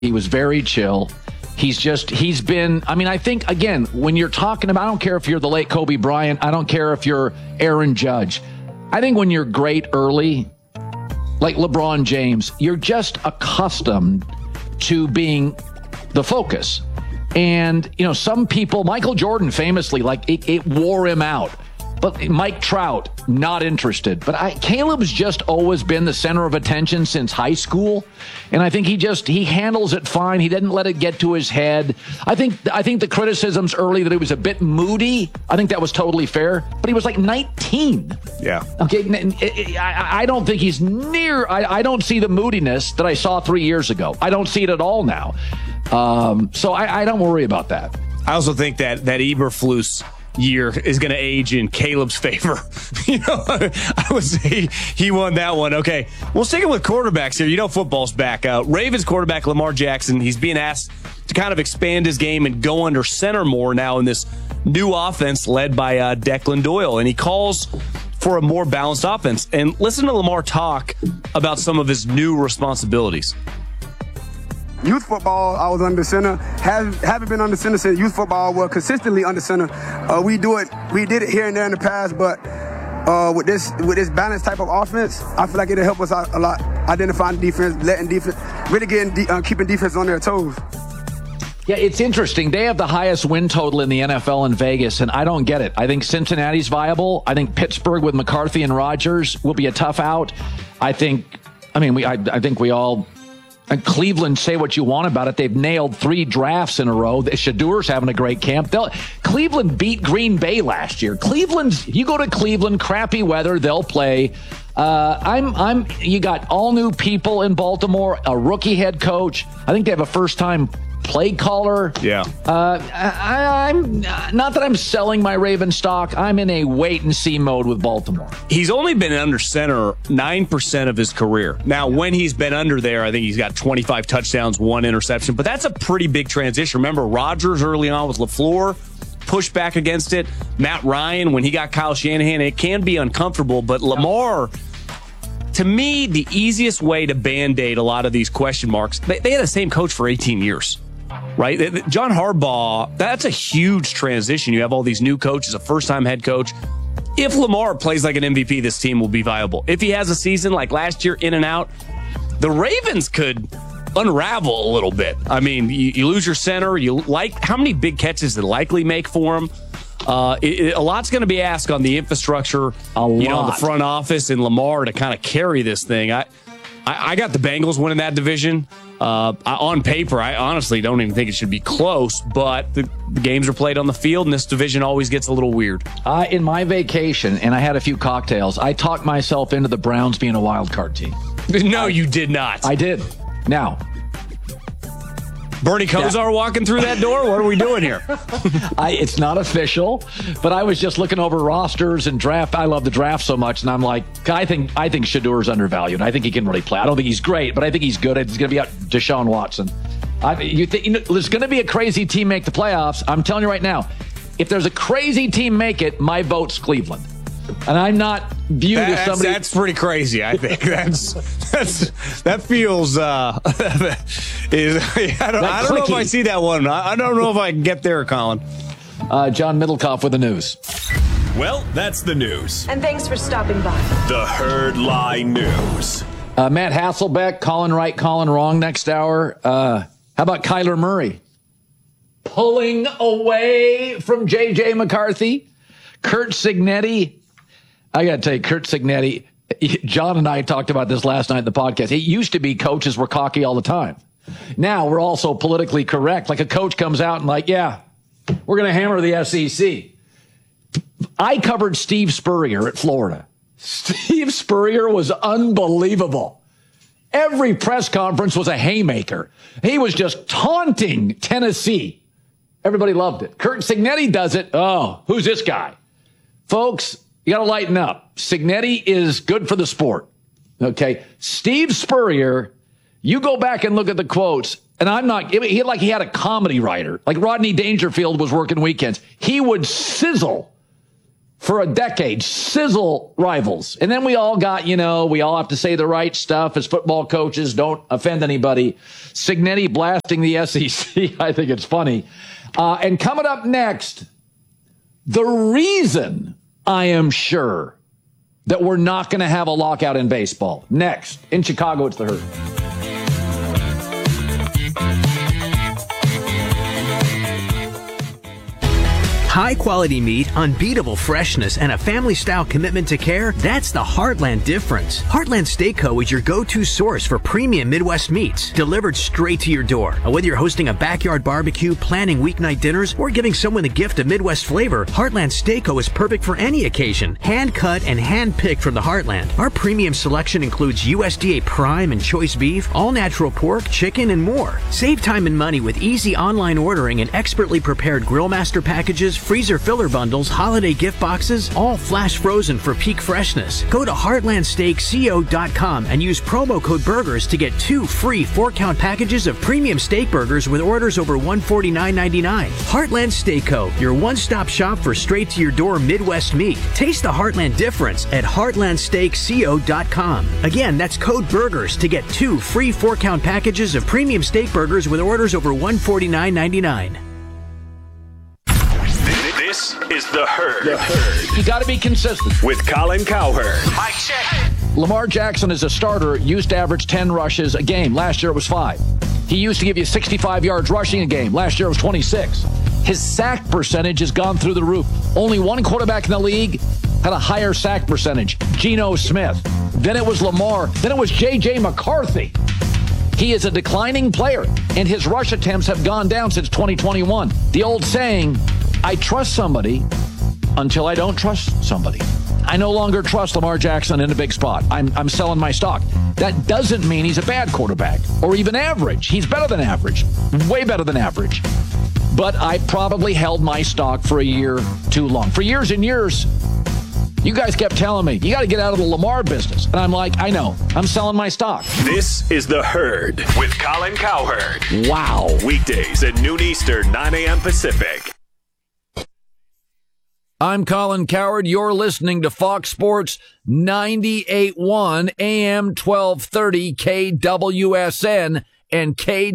He was very chill. He's been, I think, again, when you're talking about, I don't care if you're the late Kobe Bryant, I don't care if you're Aaron Judge. I think when you're great early, like LeBron James, you're just accustomed to being the focus. And, some people, Michael Jordan famously, it wore him out. But Mike Trout, not interested. But Caleb's just always been the center of attention since high school. And I think he handles it fine. He didn't let it get to his head. I think the criticisms early that he was a bit moody, I think that was totally fair. But he was like 19. Yeah. Okay. I don't think he's near, I don't see the moodiness that I saw 3 years ago. I don't see it at all now. So I don't worry about that. I also think that Eberflus year is going to age in Caleb's favor. I would say he won that one. Okay, we'll stick it with quarterbacks here. Football's back out. Ravens quarterback Lamar Jackson, he's being asked to kind of expand his game and go under center more now in this new offense led by Declan Doyle. And he calls for a more balanced offense. And listen to Lamar talk about some of his new responsibilities. Youth football, I was under center. Haven't been under center since youth football. Was consistently under center. We did it here and there in the past, but with this balanced type of offense, I feel like it'll help us out a lot. Identifying defense, letting defense, really keeping defense on their toes. Yeah, it's interesting. They have the highest win total in the NFL in Vegas, and I don't get it. I think Cincinnati's viable. I think Pittsburgh with McCarthy and Rodgers will be a tough out. I think we all. And Cleveland, say what you want about it. They've nailed 3 drafts in a row. Shadour's having a great camp. Cleveland beat Green Bay last year. You go to Cleveland, crappy weather, they'll play. You got all new people in Baltimore, a rookie head coach. I think they have a first-time play caller. Yeah. I'm not that I'm selling my Raven stock. I'm in a wait-and-see mode with Baltimore. He's only been under center 9% of his career. Now, when he's been under there, I think he's got 25 touchdowns, 1 interception. But that's a pretty big transition. Remember, Rodgers early on with LaFleur, pushed back against it. Matt Ryan, when he got Kyle Shanahan, it can be uncomfortable. But Lamar, to me, the easiest way to Band-Aid a lot of these question marks, they had the same coach for 18 years. Right? John Harbaugh, that's a huge transition. You have all these new coaches, a first-time head coach. If Lamar plays like an MVP, this team will be viable. If he has a season like last year, in and out, the Ravens could unravel a little bit. You lose your center. How many big catches did Likely make for him? A lot's going to be asked on the infrastructure, the front office, and Lamar to kind of carry this thing. I got the Bengals winning that division. On paper, I honestly don't even think it should be close, but the games are played on the field, and this division always gets a little weird. In my vacation, and I had a few cocktails, I talked myself into the Browns being a wild card team. No, you did not. I did. Now, Bernie Kosar walking through that door? What are we doing here? It's not official, but I was just looking over rosters and draft. I love the draft so much, and I'm like, I think Shadour's undervalued. I think he can really play. I don't think he's great, but I think he's good. It's going to be out Deshaun Watson. There's going to be a crazy team make the playoffs. I'm telling you right now, if there's a crazy team make it, my vote's Cleveland. And I'm not viewed as somebody. That's pretty crazy. I think that feels. I don't know if I see that one. I don't know if I can get there, Colin. John Middlecoff with the news. Well, that's the news. And thanks for stopping by. The Herd Lie News. Matt Hasselbeck, calling right, calling wrong next hour. How about Kyler Murray? Pulling away from J.J. McCarthy. Curt Cignetti. I got to tell you, Curt Cignetti, John and I talked about this last night in the podcast. It used to be coaches were cocky all the time. Now we're also politically correct. Like a coach comes out and we're going to hammer the SEC. I covered Steve Spurrier at Florida. Steve Spurrier was unbelievable. Every press conference was a haymaker. He was just taunting Tennessee. Everybody loved it. Curt Cignetti does it. Oh, who's this guy? Folks, you got to lighten up. Cignetti is good for the sport. Okay. Steve Spurrier, you go back and look at the quotes, and he had a comedy writer. Like Rodney Dangerfield was working weekends. He would sizzle for a decade, sizzle rivals. And then we all got, we all have to say the right stuff as football coaches. Don't offend anybody. Cignetti blasting the SEC. I think it's funny. And coming up next, the reason I am sure that we're not going to have a lockout in baseball. Next, in Chicago, it's the Herd. High-quality meat, unbeatable freshness, and a family-style commitment to care, that's the Heartland difference. Heartland Steak Co. is your go-to source for premium Midwest meats, delivered straight to your door. Whether you're hosting a backyard barbecue, planning weeknight dinners, or giving someone the gift of Midwest flavor, Heartland Steak Co. is perfect for any occasion. Hand-cut and hand-picked from the Heartland. Our premium selection includes USDA Prime and Choice Beef, all-natural pork, chicken, and more. Save time and money with easy online ordering and expertly prepared Grillmaster packages, freezer filler bundles, holiday gift boxes, all flash frozen for peak freshness. Go to heartlandsteakco.com and use promo code BURGERS to get 2 free 4-count packages of premium steak burgers with orders over $149.99. Heartland Steak Co., your one-stop shop for straight-to-your-door Midwest meat. Taste the Heartland difference at heartlandsteakco.com. Again, that's code BURGERS to get 2 free 4-count packages of premium steak burgers with orders over $149.99. This is The Herd. You got to be consistent. With Colin Cowherd. Mic check. Lamar Jackson as a starter used to average 10 rushes a game. Last year it was 5. He used to give you 65 yards rushing a game. Last year it was 26. His sack percentage has gone through the roof. Only one quarterback in the league had a higher sack percentage, Geno Smith. Then it was Lamar. Then it was J.J. McCarthy. He is a declining player, and his rush attempts have gone down since 2021. The old saying, I trust somebody until I don't trust somebody. I no longer trust Lamar Jackson in a big spot. I'm selling my stock. That doesn't mean he's a bad quarterback or even average. He's better than average, way better than average. But I probably held my stock for a year too long. For years and years, you guys kept telling me, you got to get out of the Lamar business. And I'm like, I know. I'm selling my stock. This is The Herd with Colin Cowherd. Wow. Weekdays at noon Eastern, 9 a.m. Pacific. I'm Colin Cowherd. You're listening to Fox Sports 98.1 AM 1230 KWSN and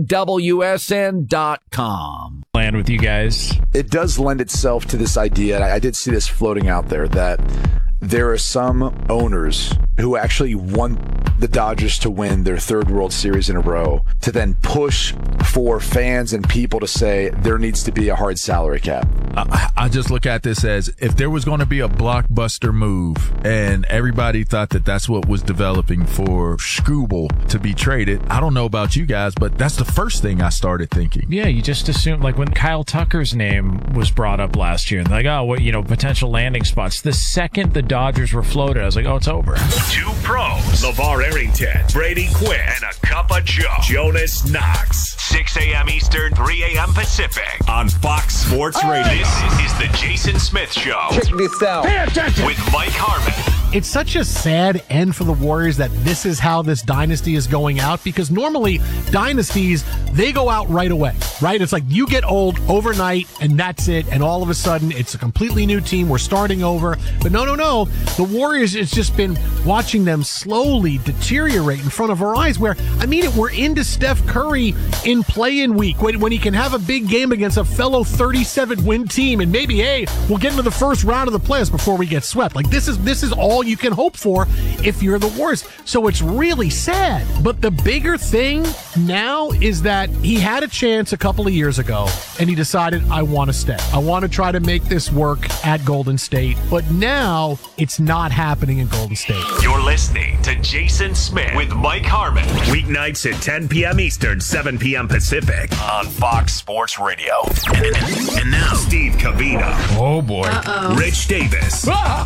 KWSN.com. Land with you guys. It does lend itself to this idea, and I did see this floating out there, that there are some owners who actually want the Dodgers to win their 3rd World Series in a row to then push for fans and people to say there needs to be a hard salary cap. I just look at this as if there was going to be a blockbuster move and everybody thought that that's what was developing for Struble to be traded. I don't know about you guys, but that's the first thing I started thinking. Yeah, you just assume, like when Kyle Tucker's name was brought up last year, and like, oh, what, potential landing spots. The second the Dodgers were floated, I was like, oh, it's over. 2 pros, LeVar Arrington, Brady Quinn, and a cup of Joe, Jonas Knox. 6 a.m. Eastern, 3 a.m. Pacific on Fox Sports Radio. This is the Jason Smith Show. Check this out. Pay attention. With Mike Harmon. It's such a sad end for the Warriors that this is how this dynasty is going out, because normally dynasties, they go out right away, right? It's like you get old overnight and that's it. And all of a sudden it's a completely new team. We're starting over. But no. The Warriors, it's just been watching them slowly deteriorate in front of our eyes where, we're into Steph Curry in play-in week when he can have a big game against a fellow 37-win team and maybe, hey, we'll get into the first round of the playoffs before we get swept. Like this is all you can hope for if you're the Warriors. So it's really sad. But the bigger thing now is that he had a chance a couple of years ago and he decided, I want to stay. I want to try to make this work at Golden State. But now it's not happening in Golden State. You're listening to Jason Smith with Mike Harmon. Weeknights at 10 p.m. Eastern, 7 p.m. Pacific on Fox Sports Radio. And now, Steve Covino. Oh, boy. Rich Davis.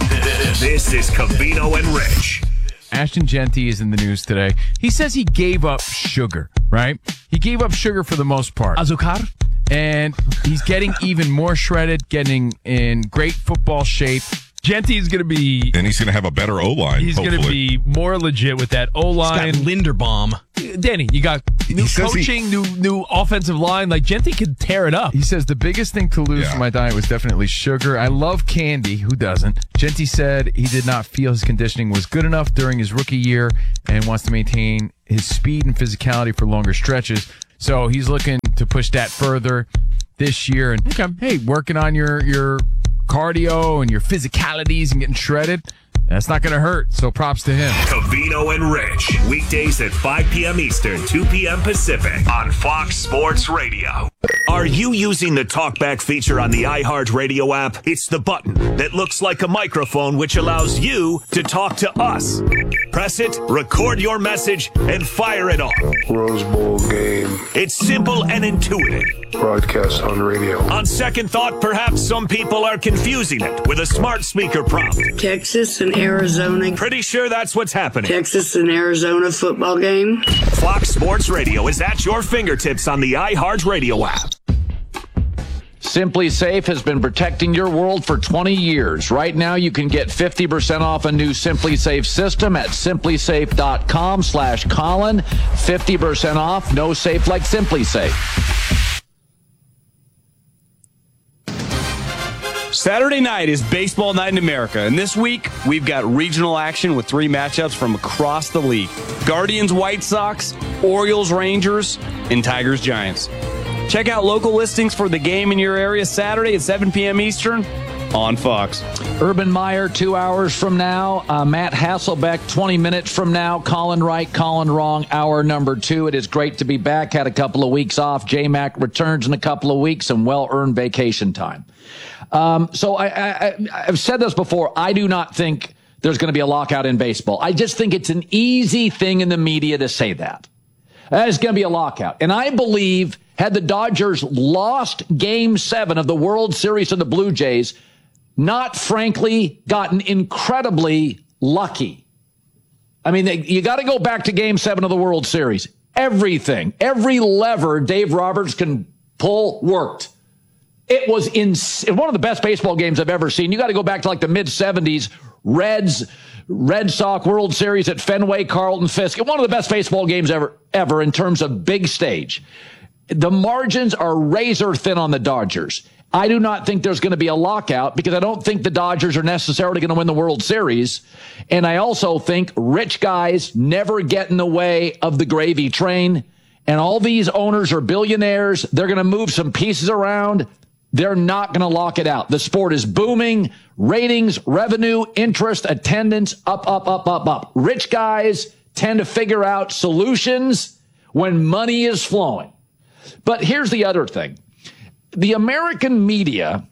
This is Covino and Rich. Ashton Genty is in the news today. He says he gave up sugar, right? He gave up sugar for the most part. Azúcar? And he's getting even more shredded, getting in great football shape. Genty's going to be... And he's going to have a better O-line, He's going to be more legit with that O-line. He's got Linderbaum. Danny, you got new coaching, new offensive line. Like, Genty can tear it up. He says, the biggest thing to lose from my diet was definitely sugar. I love candy. Who doesn't? Genty said he did not feel his conditioning was good enough during his rookie year and wants to maintain his speed and physicality for longer stretches. So he's looking to push that further this year. And, hey, working on your cardio and your physicalities and getting shredded, that's not going to hurt, so props to him. Covino and Rich, weekdays at 5 p.m. Eastern, 2 p.m. Pacific on Fox Sports Radio. Are you using the TalkBack feature on the iHeartRadio app? It's the button that looks like a microphone, which allows you to talk to us. Press it, record your message, and fire it off. Rose Bowl game. It's simple and intuitive. Broadcast on radio. On second thought, perhaps some people are confusing it with a smart speaker prompt. Texas and Arizona. Pretty sure that's what's happening. Texas and Arizona football game. Fox Sports Radio is at your fingertips on the iHeartRadio app. Simply Safe has been protecting your world for 20 years. Right now, you can get 50% off a new Simply Safe system at simplysafe.com/Colin. 50% off. No safe like Simply Safe. Saturday night is baseball night in America, and this week we've got regional action with 3 matchups from across the league. Guardians, White Sox, Orioles, Rangers, and Tigers, Giants. Check out local listings for the game in your area Saturday at 7 p.m. Eastern on Fox. Urban Meyer, 2 hours from now. Matt Hasselbeck, 20 minutes from now. Colin Right, Colin Wrong, hour number 2. It is great to be back. Had a couple of weeks off. J-Mac returns in a couple of weeks, and well-earned vacation time. So I've said this before. I do not think there's going to be a lockout in baseball. I just think it's an easy thing in the media to say that. There's going to be a lockout. And I believe had the Dodgers lost Game 7 of the World Series to the Blue Jays, not frankly gotten incredibly lucky. I mean, you got to go back to Game 7 of the World Series. Everything, every lever Dave Roberts can pull worked. It was one of the best baseball games I've ever seen. You got to go back to like the mid-'70s, Red Sox World Series at Fenway, Carlton Fisk. One of the best baseball games ever in terms of big stage. The margins are razor thin on the Dodgers. I do not think there's going to be a lockout because I don't think the Dodgers are necessarily going to win the World Series. And I also think rich guys never get in the way of the gravy train. And all these owners are billionaires. They're going to move some pieces around. They're not going to lock it out. The sport is booming. Ratings, revenue, interest, attendance, up. Rich guys tend to figure out solutions when money is flowing. But here's the other thing. The American media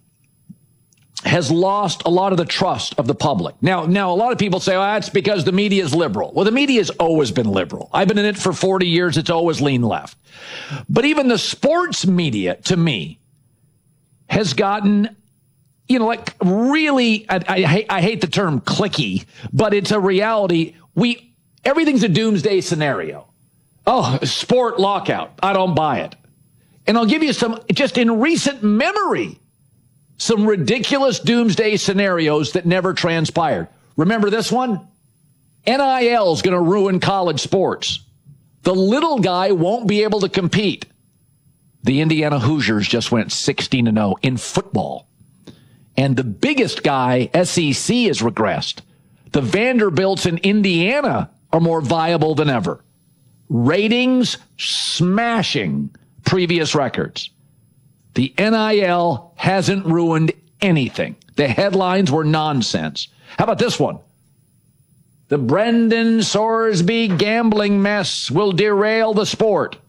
has lost a lot of the trust of the public. Now a lot of people say, oh, that's because the media is liberal. Well, the media has always been liberal. I've been in it for 40 years. It's always lean left. But even the sports media, to me, has gotten, like really, I hate the term cliquey, but it's a reality. Everything's a doomsday scenario. Oh, sport lockout. I don't buy it. And I'll give you some, just in recent memory, some ridiculous doomsday scenarios that never transpired. Remember this one? NIL is going to ruin college sports. The little guy won't be able to compete. The Indiana Hoosiers just went 16-0 in football. And the biggest guy, SEC, has regressed. The Vanderbilts in Indiana are more viable than ever. Ratings smashing previous records. The NIL hasn't ruined anything. The headlines were nonsense. How about this one? The Brendan Sorsby gambling mess will derail the sport.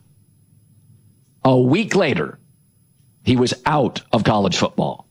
A week later, he was out of college football.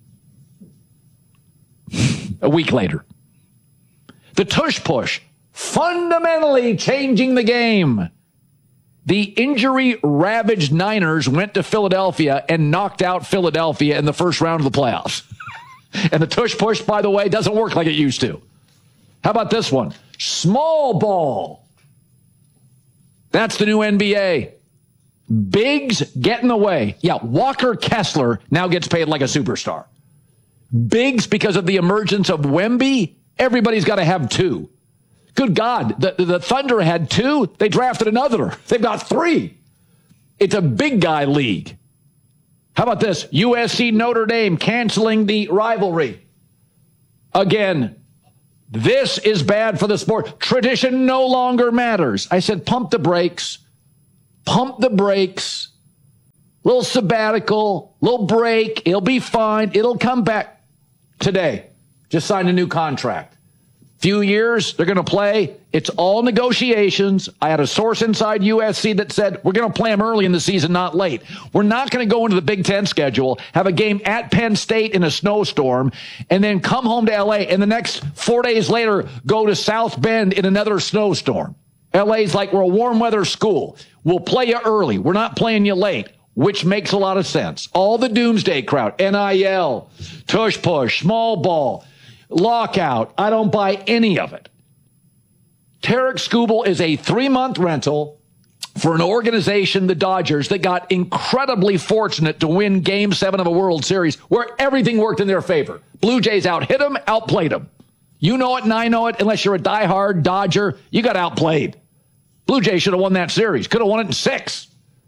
A week later. The tush push, fundamentally changing the game. The injury-ravaged Niners went to Philadelphia and knocked out Philadelphia in the first round of the playoffs. And the tush push, by the way, doesn't work like it used to. How about this one? Small ball. That's the new NBA. Bigs get in the way. Yeah, Walker Kessler now gets paid like a superstar. Bigs, because of the emergence of Wemby, everybody's got to have 2. Good God, the Thunder had 2. They drafted another. They've got 3. It's a big guy league. How about this? USC Notre Dame canceling the rivalry. Again, this is bad for the sport. Tradition no longer matters. I said, pump the brakes. Pump the brakes. Little sabbatical, little break. It'll be fine. It'll come back. Today, just signed a new contract. Few years, they're going to play. It's all negotiations. I had a source inside USC that said, we're going to play them early in the season, not late. We're not going to go into the Big Ten schedule, have a game at Penn State in a snowstorm, and then come home to LA, and the next 4 days later, go to South Bend in another snowstorm. LA's like, we're a warm weather school. We'll play you early. We're not playing you late, which makes a lot of sense. All the doomsday crowd, NIL, tush push, small ball, lockout. I don't buy any of it. Tarek Skubal is a 3-month rental for an organization, the Dodgers, that got incredibly fortunate to win Game 7 of a World Series where everything worked in their favor. Blue Jays out-hit them, outplayed them. You know it and I know it. Unless you're a diehard Dodger, you got outplayed. Blue Jays should have won that series. Could have won it in 6.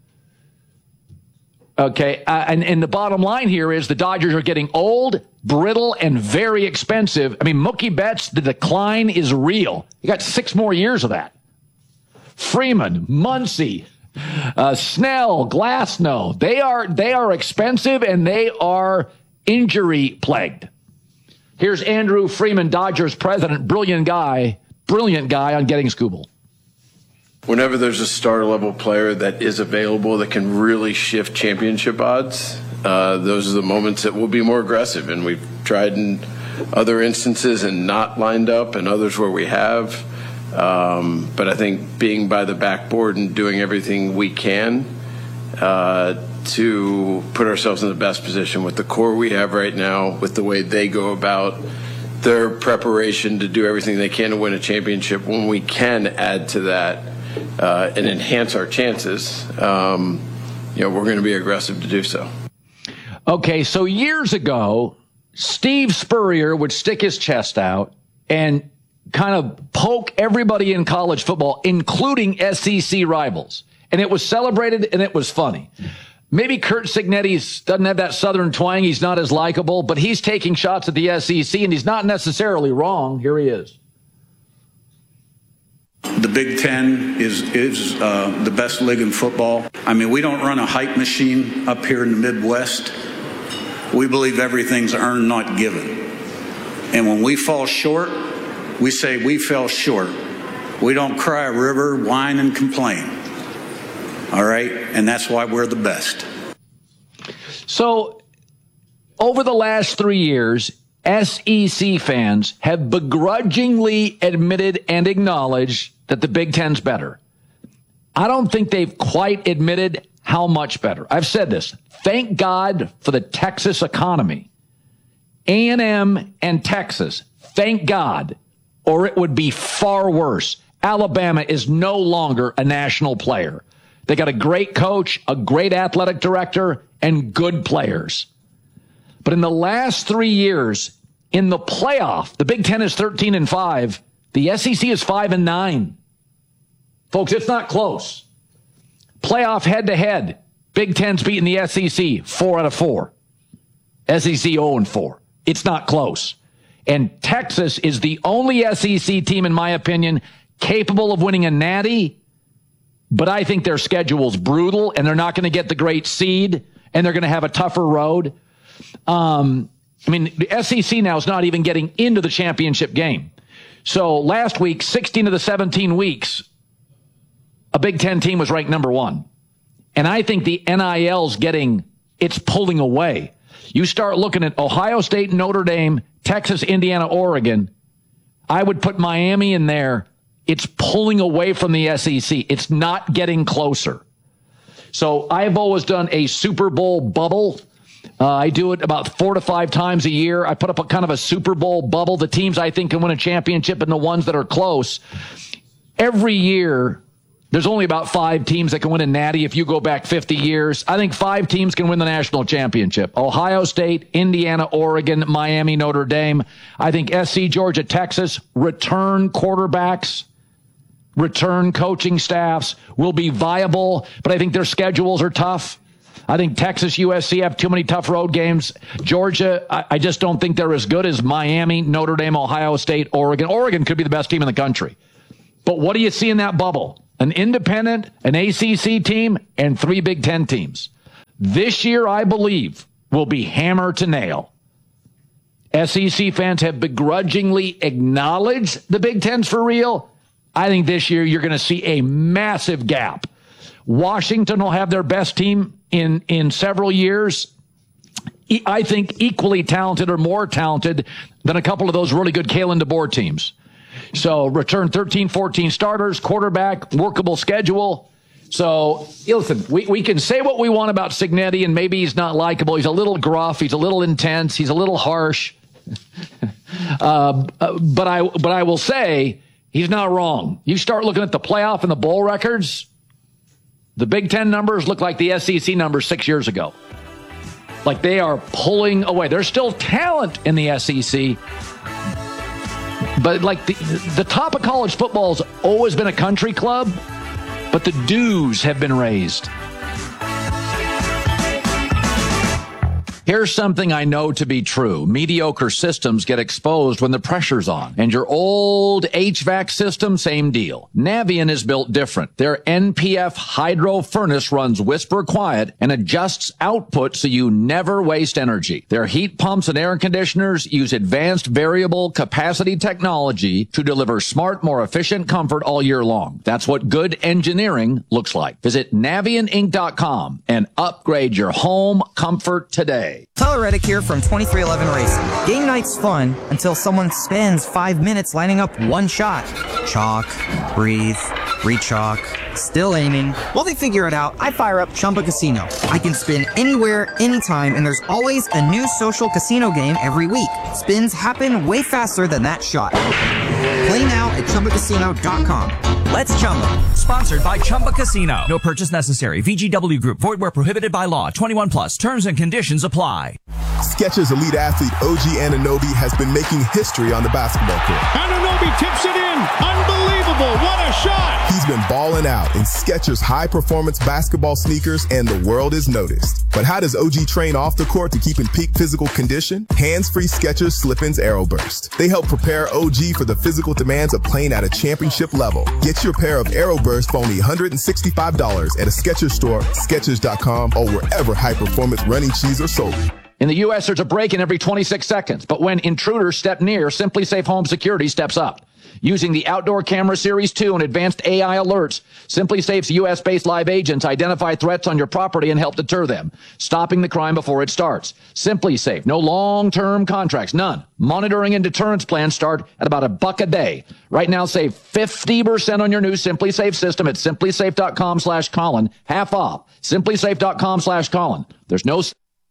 Okay, and the bottom line here is the Dodgers are getting old, brittle, and very expensive. I mean, Mookie Betts, the decline is real. You got 6 more years of that. Freeman, Muncy, Snell, Glasnow, they are expensive and they are injury plagued. Here's Andrew Freeman, Dodgers president, brilliant guy on getting Skubal. Whenever there's a starter level player that is available that can really shift championship odds, those are the moments that will be more aggressive. And we've tried in other instances and not lined up, and others where we have. But I think being by the backboard and doing everything we can to put ourselves in the best position with the core we have right now, with the way they go about their preparation to do everything they can to win a championship, when we can add to that and enhance our chances, we're going to be aggressive to do so. Okay, so years ago, Steve Spurrier would stick his chest out and kind of poke everybody in college football, including SEC rivals. And it was celebrated and it was funny. Maybe Curt Cignetti doesn't have that Southern twang. He's not as likable, but he's taking shots at the SEC, and he's not necessarily wrong. Here he is. The Big Ten is the best league in football. I mean, we don't run a hype machine up here in the Midwest. We believe everything's earned, not given. And when we fall short, we say we fell short. We don't cry a river, whine, and complain. All right? And that's why we're the best. So, over the last 3 years, SEC fans have begrudgingly admitted and acknowledged that the Big Ten's better. I don't think they've quite admitted how much better. I've said this. Thank God for the Texas economy. A&M and Texas, thank God, or it would be far worse. Alabama is no longer a national player. They got a great coach, a great athletic director, and good players. But in the last 3 years, in the playoff, the Big Ten is 13-5. The SEC is 5-9. Folks, it's not close. Playoff head-to-head. Big Ten's beating the SEC 4 out of 4. SEC 0-4. It's not close. And Texas is the only SEC team, in my opinion, capable of winning a natty. But I think their schedule's brutal, and they're not going to get the great seed, and they're going to have a tougher road. The SEC now is not even getting into the championship game. So last week, 16 of the 17 weeks, a Big Ten team was ranked number 1. And I think the NIL's it's pulling away. You start looking at Ohio State, Notre Dame, Texas, Indiana, Oregon. I would put Miami in there. It's pulling away from the SEC. It's not getting closer. So I've always done a Super Bowl bubble. I do it about 4 to 5 times a year. I put up a kind of a Super Bowl bubble, the teams I think can win a championship and the ones that are close. Every year, There's only about 5 teams that can win a Natty if you go back 50 years. I think 5 teams can win the national championship. Ohio State, Indiana, Oregon, Miami, Notre Dame. I think SC, Georgia, Texas, return quarterbacks, return coaching staffs will be viable, but I think their schedules are tough. I think Texas, USC have too many tough road games. Georgia, I just don't think they're as good as Miami, Notre Dame, Ohio State, Oregon. Oregon could be the best team in the country. But what do you see in that bubble? An independent, an ACC team, and 3 Big Ten teams. This year, I believe, will be hammer to nail. SEC fans have begrudgingly acknowledged the Big Ten's for real. I think this year you're going to see a massive gap. Washington will have their best team in several years. I think equally talented or more talented than a couple of those really good Kalen DeBoer teams. So return 13, 14 starters, quarterback, workable schedule. So listen, we can say what we want about Cignetti, and maybe he's not likable. He's a little gruff. He's a little intense. He's a little harsh. But I will say he's not wrong. You start looking at the playoff and the bowl records, the Big Ten numbers look like the SEC numbers 6 years ago. Like they are pulling away. There's still talent in the SEC. But like the top of college football has always been a country club, but the dues have been raised. Here's something I know to be true. Mediocre systems get exposed when the pressure's on. And your old HVAC system, same deal. Navien is built different. Their NPF hydro furnace runs whisper quiet and adjusts output so you never waste energy. Their heat pumps and air conditioners use advanced variable capacity technology to deliver smart, more efficient comfort all year long. That's what good engineering looks like. Visit NavientInc.com and upgrade your home comfort today. Tyler Reddick here from 2311 Racing. Game night's fun until someone spends 5 minutes lining up one shot. Chalk, breathe, re-chalk, still aiming. While they figure it out, I fire up Chumba Casino. I can spin anywhere, anytime, and there's always a new social casino game every week. Spins happen way faster than that shot. Play now at ChumbaCasino.com. Let's Chumba. Sponsored by Chumba Casino. No purchase necessary. VGW Group. Void where prohibited by law. 21 plus. Terms and conditions apply. Skechers elite athlete OG Anunoby has been making history on the basketball court. Anunoby tips it in. Unbelievable. What a shot. He's been balling out in Skechers high-performance basketball sneakers, and the world is noticed. But how does OG train off the court to keep in peak physical condition? Hands-free Skechers Slip-ins AeroBurst. They help prepare OG for the physical demands of playing at a championship level. Get your pair of AeroBurst for only $165 at a Skechers store, Skechers.com, or wherever high-performance running shoes are sold. In the U.S., there's a break-in every 26 seconds. But when intruders step near, Simply Safe Home Security steps up. Using the Outdoor Camera Series 2 and advanced AI alerts, Simply Safe's U.S.-based live agents identify threats on your property and help deter them, stopping the crime before it starts. Simply Safe, no long-term contracts, none. Monitoring and deterrence plans start at about $1 a day. Right now, save 50% on your new Simply Safe system at simplysafe.com/Colin. Half off. simplysafe.com/Colin. There's no...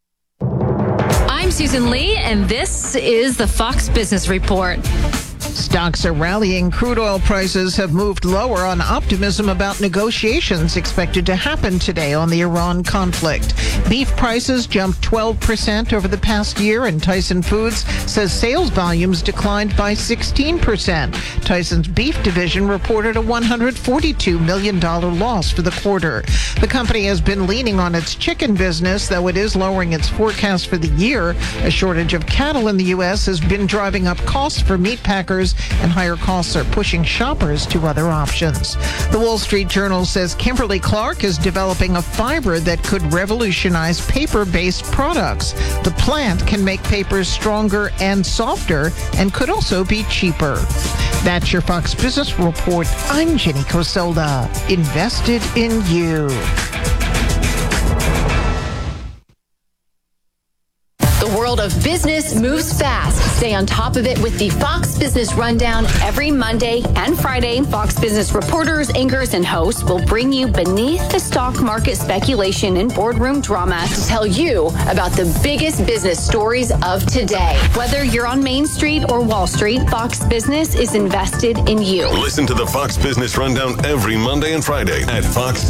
I'm Susan Lee, and this is the Fox Business Report. Stocks are rallying. Crude oil prices have moved lower on optimism about negotiations expected to happen today on the Iran conflict. Beef prices jumped 12% over the past year, and Tyson Foods says sales volumes declined by 16%. Tyson's beef division reported a $142 million loss for the quarter. The company has been leaning on its chicken business, though it is lowering its forecast for the year. A shortage of cattle in the U.S. has been driving up costs for meat packers, and higher costs are pushing shoppers to other options. The Wall Street Journal says Kimberly-Clark is developing a fiber that could revolutionize paper-based products. The plant can make papers stronger and softer and could also be cheaper. That's your Fox Business Report. I'm Jenny Cosolda. Invested in you. The world of business moves fast. Stay on top of it with the Fox Business Rundown every Monday and Friday. Fox Business reporters, anchors, and hosts will bring you beneath the stock market speculation and boardroom drama to tell you about the biggest business stories of today. Whether you're on Main Street or Wall Street, Fox Business is invested in you. Listen to the Fox Business Rundown every Monday and Friday at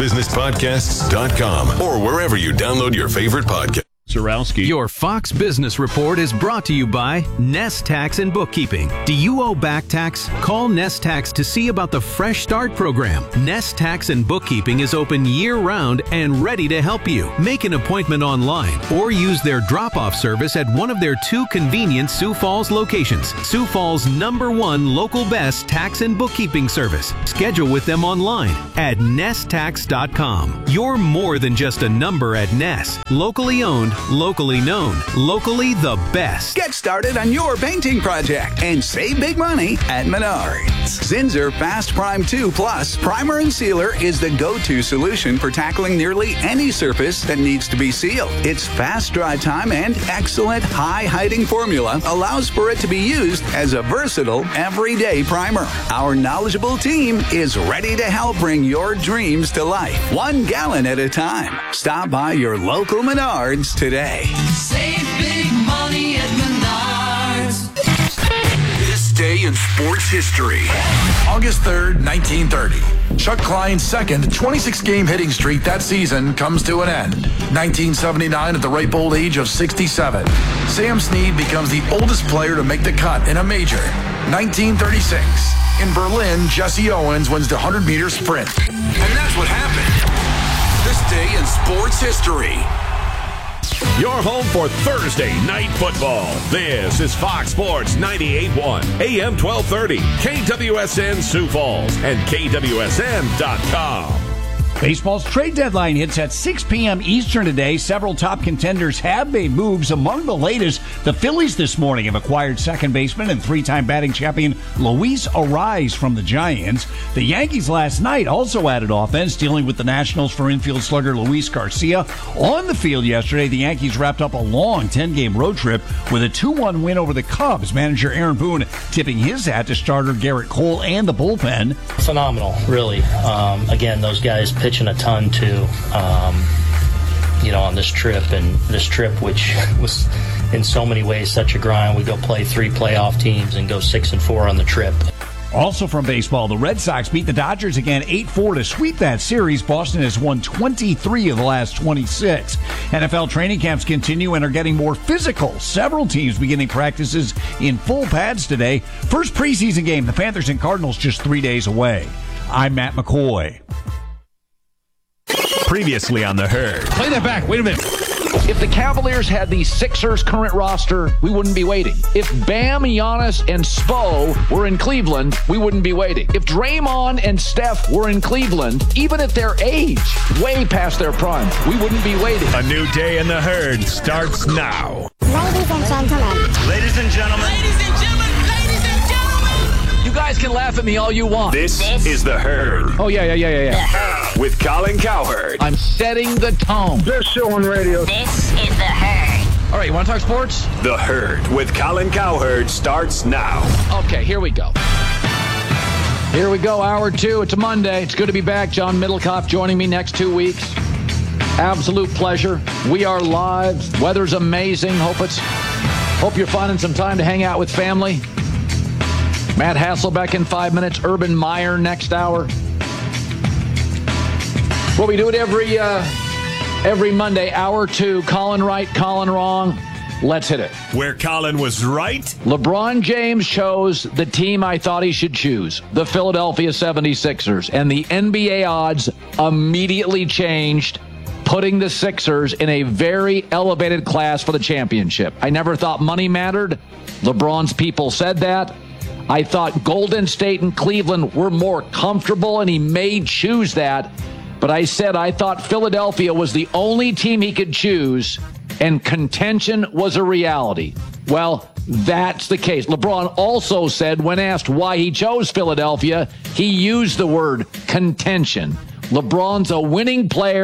foxbusinesspodcasts.com or wherever you download your favorite podcast. Zarowski. Your Fox Business Report is brought to you by Nest Tax and Bookkeeping. Do you owe back tax? Call Nest Tax to see about the Fresh Start program. Nest Tax and Bookkeeping is open year-round and ready to help you. Make an appointment online or use their drop-off service at one of their 2 convenient Sioux Falls locations. Sioux Falls' #1 local best tax and bookkeeping service. Schedule with them online at nesttax.com. You're more than just a number at Nest. Locally owned, locally known, locally the best. Get started on your painting project and save big money at Menards. Zinsser Fast Prime 2 Plus Primer and Sealer is the go-to solution for tackling nearly any surface that needs to be sealed. Its fast dry time and excellent high hiding formula allows for it to be used as a versatile everyday primer. Our knowledgeable team is ready to help bring your dreams to life, 1 gallon at a time. Stop by your local Menards today. Save big money at Menards. This day in sports history. August 3rd, 1930. Chuck Klein's second 26-game hitting streak that season comes to an end. 1979, at the ripe old age of 67, Sam Snead becomes the oldest player to make the cut in a major. 1936, in Berlin, Jesse Owens wins the 100-meter sprint. And that's what happened. This day in sports history. Your home for Thursday night football. This is Fox Sports 98.1, AM 1230, KWSN Sioux Falls, and KWSN.com. Baseball's trade deadline hits at 6 p.m. Eastern today. Several top contenders have made moves. Among the latest, the Phillies this morning have acquired second baseman and 3-time batting champion Luis Arraez from the Giants. The Yankees last night also added offense, dealing with the Nationals for infield slugger Luis Garcia. On the field yesterday, the Yankees wrapped up a long 10-game road trip with a 2-1 win over the Cubs. Manager Aaron Boone tipping his hat to starter Garrett Cole and the bullpen. Phenomenal, really. Again, those guys pitching a ton too, on this trip, and this trip, which was in so many ways such a grind. We go play 3 playoff teams and go 6-4 on the trip. Also from baseball, the Red Sox beat the Dodgers again 8-4 to sweep that series. Boston has won 23 of the last 26. NFL training camps continue and are getting more physical. Several teams beginning practices in full pads today. First preseason game, the Panthers and Cardinals just 3 days away. I'm Matt McCoy. Previously on The Herd. Play that back. Wait a minute. If the Cavaliers had the Sixers' current roster, we wouldn't be waiting. If Bam, Giannis, and Spo were in Cleveland, we wouldn't be waiting. If Draymond and Steph were in Cleveland, even at their age, way past their prime, we wouldn't be waiting. A new day in The Herd starts now. Ladies and gentlemen. Ladies and gentlemen. Ladies and gentlemen. You guys can laugh at me all you want. This is The Herd. Oh, yeah. The Herd. With Colin Cowherd. I'm setting the tone. Best show on radio. This is The Herd. All right, you want to talk sports? The Herd with Colin Cowherd starts now. Okay, here we go. Here we go, hour 2. It's a Monday. It's good to be back. John Middlecoff joining me next 2 weeks. Absolute pleasure. We are live. Weather's amazing. Hope you're finding some time to hang out with family. Matt Hasselbeck in 5 minutes. Urban Meyer next hour. Well, we do it every Monday, hour 2. Colin right, Colin wrong. Let's hit it. Where Colin was right. LeBron James chose the team I thought he should choose, the Philadelphia 76ers. And the NBA odds immediately changed, putting the Sixers in a very elevated class for the championship. I never thought money mattered. LeBron's people said that. I thought Golden State and Cleveland were more comfortable, and he may choose that. But I said I thought Philadelphia was the only team he could choose, and contention was a reality. Well, that's the case. LeBron also said, when asked why he chose Philadelphia, he used the word contention. LeBron's a winning player,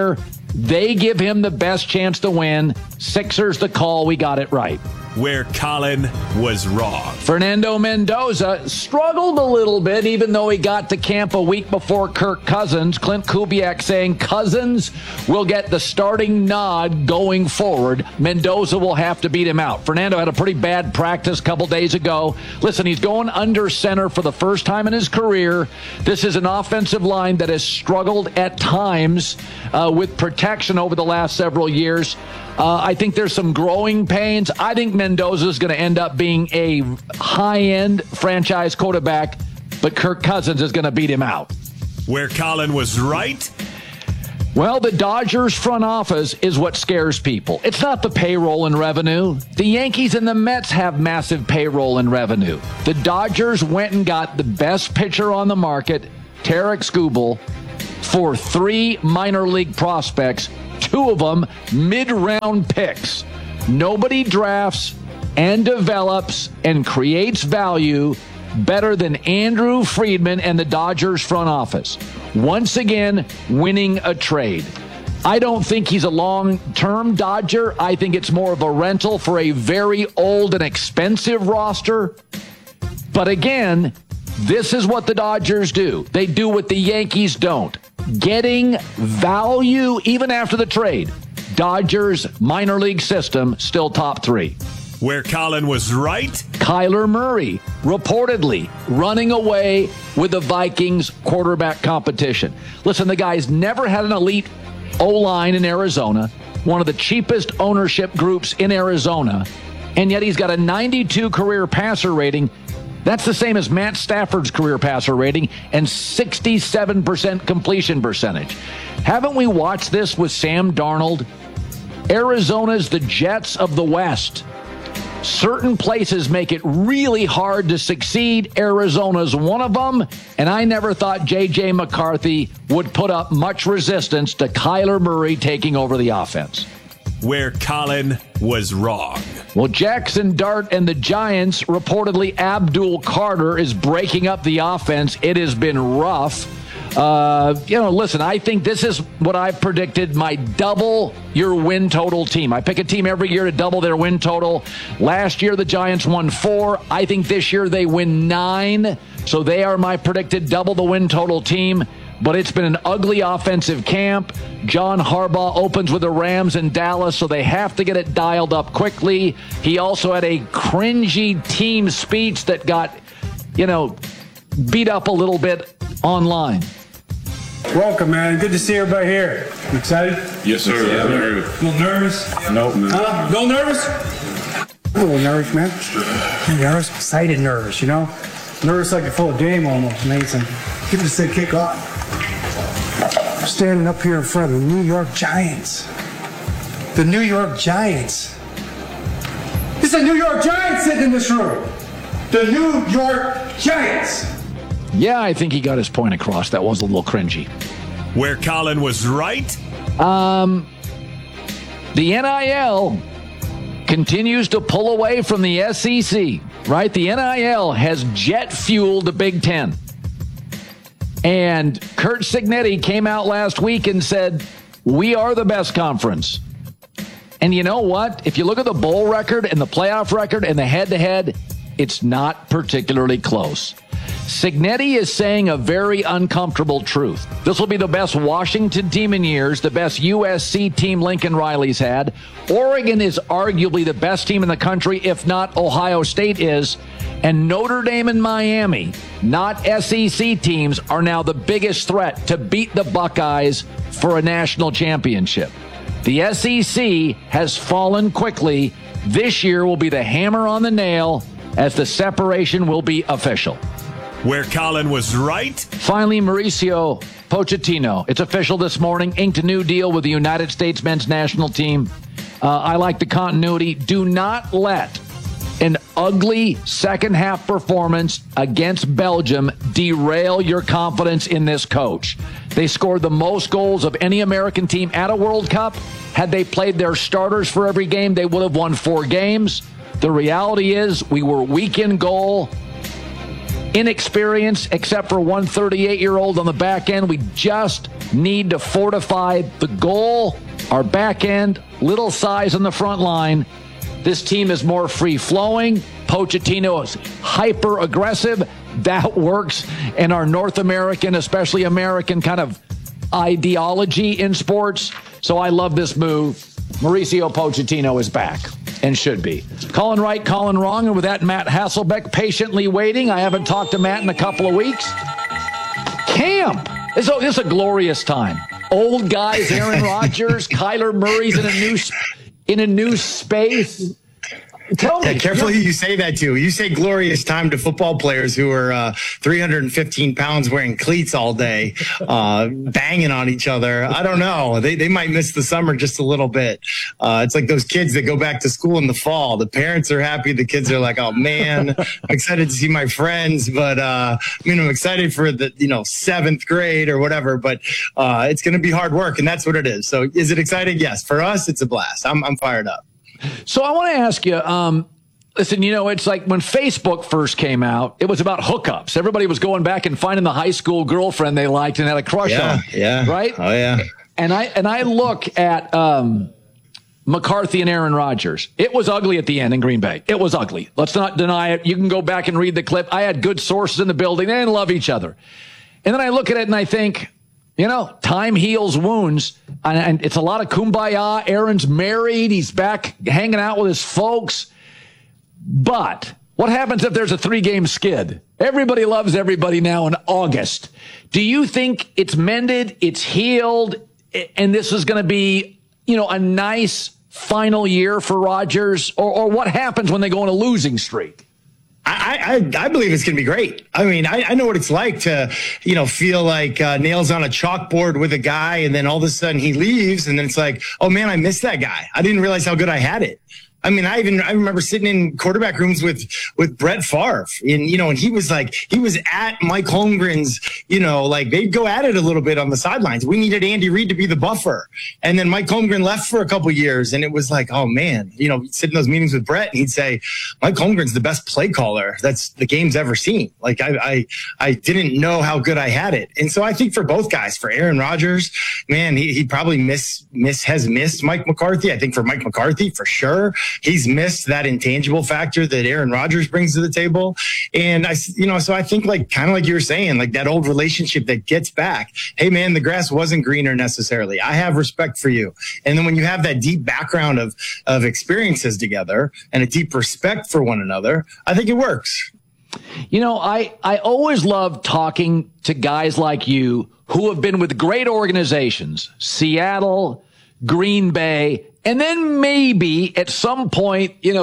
They give him the best chance to win. Sixers the call. We got it right. Where Colin was wrong. Fernando Mendoza struggled a little bit, even though he got to camp a week before Kirk Cousins. Clint Kubiak saying Cousins will get the starting nod going forward. Mendoza will have to beat him out. Fernando had a pretty bad practice a couple days ago. Listen, he's going under center for the first time in his career. This is an offensive line that has struggled at times with protection over the last several years. I think there's some growing pains. I think Mendoza is going to end up being a high-end franchise quarterback, but Kirk Cousins is going to beat him out. Where Colin was right? Well, the Dodgers front office is what scares people. It's not the payroll and revenue. The Yankees and the Mets have massive payroll and revenue. The Dodgers went and got the best pitcher on the market, Tarik Skubal, for 3 minor league prospects, 2 of them mid-round picks. Nobody drafts and develops and creates value better than Andrew Friedman and the Dodgers front office. Once again, winning a trade. I don't think he's a long-term Dodger. I think it's more of a rental for a very old and expensive roster. But again, this is what the Dodgers do. They do what the Yankees don't. Getting value even after the trade. Dodgers minor league system still top 3. Where Colin was right? Kyler Murray reportedly running away with the Vikings quarterback competition. Listen, the guy's never had an elite O-line in Arizona, one of the cheapest ownership groups in Arizona, and yet he's got a 92 career passer rating. That's the same as Matt Stafford's career passer rating and 67% completion percentage. Haven't we watched this with Sam Darnold? Arizona's the Jets of the West. Certain places make it really hard to succeed. Arizona's one of them, and I never thought J.J. McCarthy would put up much resistance to Kyler Murray taking over the offense. Where Colin was wrong. Well, Jackson Dart and the Giants, reportedly Abdul Carter is breaking up the offense. It has been rough. Listen, I think this is what I've predicted, my double your win total team. I pick a team every year to double their win total. Last year, the Giants won 4. I think this year they win 9. So they are my predicted double the win total team. But it's been an ugly offensive camp. John Harbaugh opens with the Rams in Dallas, so they have to get it dialed up quickly. He also had a cringy team speech that got, beat up a little bit online. Welcome, man. Good to see everybody here. You excited? Yes, sir. Yeah, a little nervous? Nope. Huh? A little nervous? A little nervous, man. Nervous? Excited nervous, Nervous like you're full of game almost, Mason. Give us a kick off. I'm standing up here in front of the New York Giants. The New York Giants. It's the New York Giants sitting in this room. The New York Giants. Yeah, I think he got his point across. That was a little cringy. Where Colin was right? The NIL continues to pull away from the SEC, right? The NIL has jet fueled the Big Ten. And Curt Cignetti came out last week and said, we are the best conference. And you know what? If you look at the bowl record and the playoff record and the head-to-head, it's not particularly close. Cignetti is saying a very uncomfortable truth. This will be the best Washington team in years, the best USC team Lincoln Riley's had. Oregon is arguably the best team in the country, if not Ohio State is. And Notre Dame and Miami, not SEC teams, are now the biggest threat to beat the Buckeyes for a national championship. The SEC has fallen quickly. This year will be the hammer on the nail as the separation will be official. Where Colin was right? Finally, Mauricio Pochettino. It's official this morning. Inked a new deal with the United States men's national team. I like the continuity. Do not let an ugly second-half performance against Belgium derail your confidence in this coach. They scored the most goals of any American team at a World Cup. Had they played their starters for every game, they would have won 4 games. The reality is we were weak in goal. inexperience except for one 38-year-old on the back end. We just need to fortify the goal, our back end, little size on the front line. This team is more free-flowing. Pochettino is hyper-aggressive. That works in our North American, especially American kind of ideology in sports. So I love this move. Mauricio Pochettino is back and should be. Calling right, calling wrong. And with that, Matt Hasselbeck patiently waiting. I haven't talked to Matt in a couple of weeks. Camp. This is a glorious time. Old guys, Aaron Rodgers, Kyler Murray's in a new space. Tell me. Yeah, careful who you say that to. You say glorious time to football players who are 315 pounds wearing cleats all day, banging on each other. I don't know. They might miss the summer just a little bit. It's like those kids that go back to school in the fall. The parents are happy. The kids are like, oh, man, I'm excited to see my friends. But, I'm excited for the, 7th grade or whatever. But it's going to be hard work, and that's what it is. So is it exciting? Yes. For us, it's a blast. I'm fired up. So I want to ask you, listen, it's like when Facebook first came out, it was about hookups. Everybody was going back and finding the high school girlfriend they liked and had a crush on. Yeah. Right? Oh, yeah. And I look at McCarthy and Aaron Rodgers. It was ugly at the end in Green Bay. It was ugly. Let's not deny it. You can go back and read the clip. I had good sources in the building. They didn't love each other. And then I look at it and I think, time heals wounds, and it's a lot of kumbaya. Aaron's married. He's back hanging out with his folks. But what happens if there's a 3-game skid? Everybody loves everybody now in August. Do you think it's mended, it's healed, and this is going to be, a nice final year for Rodgers? Or what happens when they go on a losing streak? I believe it's going to be great. I know what it's like to, feel like nails on a chalkboard with a guy, and then all of a sudden he leaves, and then it's like, oh man, I missed that guy. I didn't realize how good I had it. I remember sitting in quarterback rooms with Brett Favre, and he was at Mike Holmgren's, they'd go at it a little bit on the sidelines. We needed Andy Reid to be the buffer. And then Mike Holmgren left for a couple years, and it was like, oh man, sit in those meetings with Brett, and he'd say, Mike Holmgren's the best play caller that's the game's ever seen. Like I didn't know how good I had it. And so I think for both guys, for Aaron Rodgers, man, he probably has missed Mike McCarthy. I think for Mike McCarthy, for sure, he's missed that intangible factor that Aaron Rodgers brings to the table. And so I think kind of like you were saying, like that old relationship that gets back. Hey man, the grass wasn't greener necessarily. I have respect for you. And then when you have that deep background of experiences together and a deep respect for one another, I think it works. I always love talking to guys like you who have been with great organizations, Seattle, Green Bay, and then maybe at some point, you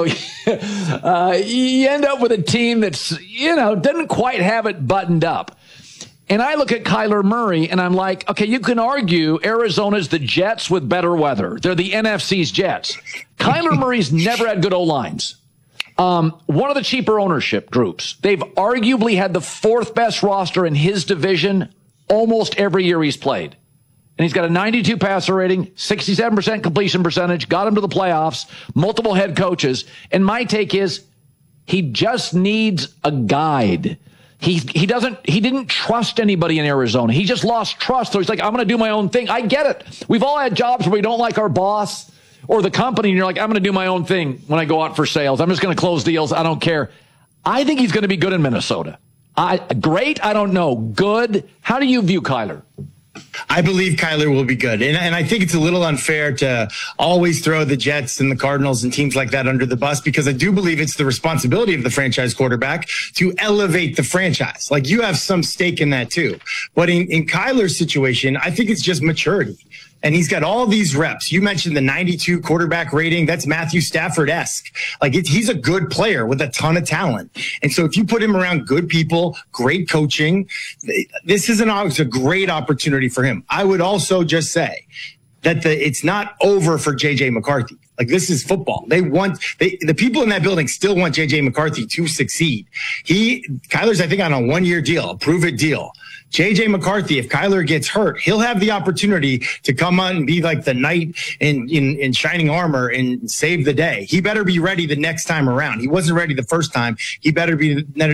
end up with a team that's, doesn't quite have it buttoned up. And I look at Kyler Murray and I'm like, okay, you can argue Arizona's the Jets with better weather. They're the NFC's Jets. Kyler Murray's never had good O-lines. One of the cheaper ownership groups. They've arguably had the 4th best roster in his division almost every year he's played. And he's got a 92 passer rating, 67% completion percentage, got him to the playoffs, multiple head coaches. And my take is he just needs a guide. He didn't trust anybody in Arizona. He just lost trust. So he's like, I'm going to do my own thing. I get it. We've all had jobs where we don't like our boss or the company. And you're like, I'm going to do my own thing when I go out for sales. I'm just going to close deals. I don't care. I think he's going to be good in Minnesota. Great. I don't know. Good. How do you view Kyler? I believe Kyler will be good. And I think it's a little unfair to always throw the Jets and the Cardinals and teams like that under the bus, because I do believe it's the responsibility of the franchise quarterback to elevate the franchise. Like, you have some stake in that too. But in Kyler's situation, I think it's just maturity. And he's got all these reps. You mentioned the 92 quarterback rating. That's Matthew Stafford-esque. He's a good player with a ton of talent. And so if you put him around good people, great coaching, this is a great opportunity for him. I would also just say that it's not over for J.J. McCarthy. Like, this is football. The people in that building still want JJ McCarthy to succeed. Kyler's, I think, on a 1-year deal, a prove-it deal. JJ McCarthy, if Kyler gets hurt, he'll have the opportunity to come on and be like the knight in shining armor and save the day. He better be ready the next time around. He wasn't ready the first time. He better be